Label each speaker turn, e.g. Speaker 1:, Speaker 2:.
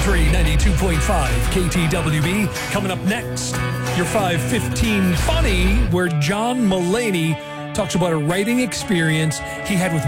Speaker 1: Country 92.5 KTWB. Coming up next, your 5:15 Funny, where John Mulaney talks about a writing experience he had with